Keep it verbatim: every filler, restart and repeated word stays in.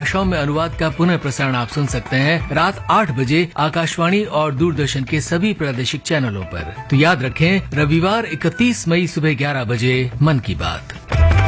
भाषाओं में अनुवाद का पुनः प्रसारण आप सुन सकते हैं रात आठ बजे आकाशवाणी और दूरदर्शन के सभी प्रादेशिक चैनलों पर। तो याद रखें, रविवार इकतीस मई सुबह ग्यारह बजे मन की बात।